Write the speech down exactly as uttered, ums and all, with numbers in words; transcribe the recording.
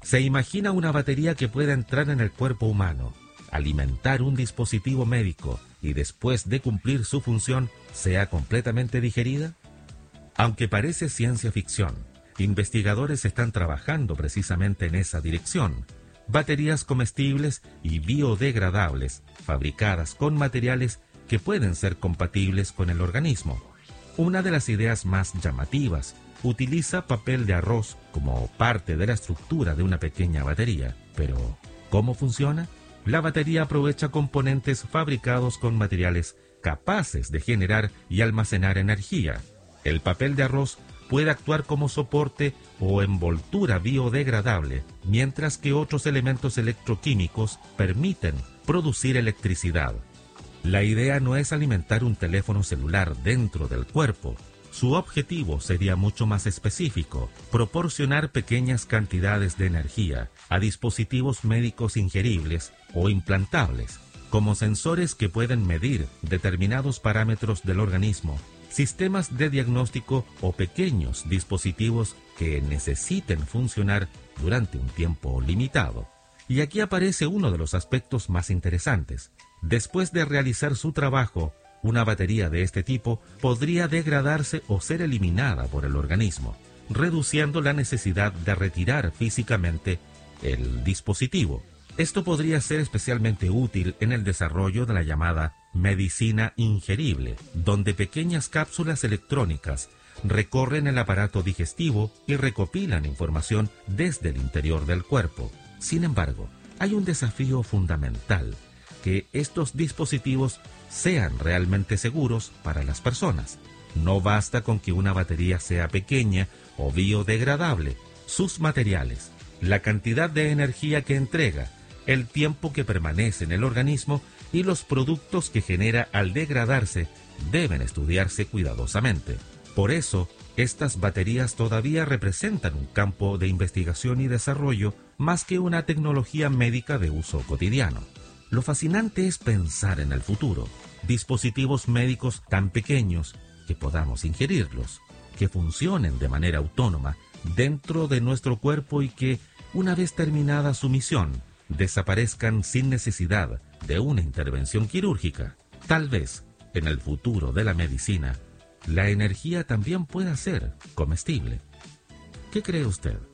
¿Se imagina una batería que pueda entrar en el cuerpo humano, alimentar un dispositivo médico y después de cumplir su función sea completamente digerida? Aunque parece ciencia ficción, investigadores están trabajando precisamente en esa dirección. Baterías comestibles y biodegradables, fabricadas con materiales que pueden ser compatibles con el organismo. Una de las ideas más llamativas utiliza papel de arroz como parte de la estructura de una pequeña batería. Pero, ¿cómo funciona? La batería aprovecha componentes fabricados con materiales capaces de generar y almacenar energía. El papel de arroz puede actuar como soporte o envoltura biodegradable, mientras que otros elementos electroquímicos permiten producir electricidad. La idea no es alimentar un teléfono celular dentro del cuerpo. Su objetivo sería mucho más específico: proporcionar pequeñas cantidades de energía a dispositivos médicos ingeribles o implantables, como sensores que pueden medir determinados parámetros del organismo, sistemas de diagnóstico o pequeños dispositivos que necesiten funcionar durante un tiempo limitado. Y aquí aparece uno de los aspectos más interesantes. Después de realizar su trabajo, una batería de este tipo podría degradarse o ser eliminada por el organismo, reduciendo la necesidad de retirar físicamente el dispositivo. Esto podría ser especialmente útil en el desarrollo de la llamada medicina ingerible, donde pequeñas cápsulas electrónicas recorren el aparato digestivo y recopilan información desde el interior del cuerpo. Sin embargo, hay un desafío fundamental: que estos dispositivos sean realmente seguros para las personas. No basta con que una batería sea pequeña o biodegradable. Sus materiales, la cantidad de energía que entrega, el tiempo que permanece en el organismo y los productos que genera al degradarse deben estudiarse cuidadosamente. Por eso, estas baterías todavía representan un campo de investigación y desarrollo más que una tecnología médica de uso cotidiano. Lo fascinante es pensar en el futuro: dispositivos médicos tan pequeños que podamos ingerirlos, que funcionen de manera autónoma dentro de nuestro cuerpo y que, una vez terminada su misión, desaparezcan sin necesidad de una intervención quirúrgica. Tal vez, en el futuro de la medicina, la energía también pueda ser comestible. ¿Qué cree usted?